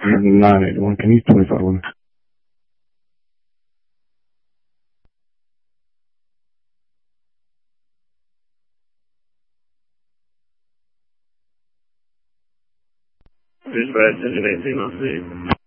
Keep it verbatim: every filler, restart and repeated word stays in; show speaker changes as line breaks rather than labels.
nine eighty-one. Can you twenty-five one?
Dispatch, engine eighteen on scene.